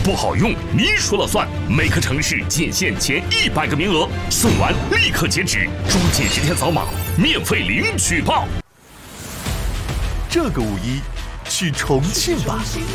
不好用，你说了算。每个城市仅限前100个名额，送完立刻截止，抓紧时间扫码，免费领取报。 这个五一去重庆吧。